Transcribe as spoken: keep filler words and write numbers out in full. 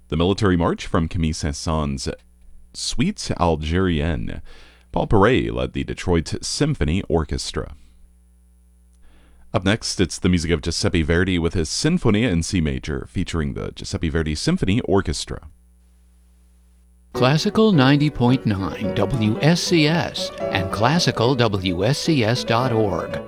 The Military March from Camille Saint-Saëns' Suite Algérienne. Paul Paray led the Detroit Symphony Orchestra. Up next, it's the music of Giuseppe Verdi with his Sinfonia in C major, featuring the Giuseppe Verdi Symphony Orchestra. Classical ninety point nine W S C S and classical W S C S dot org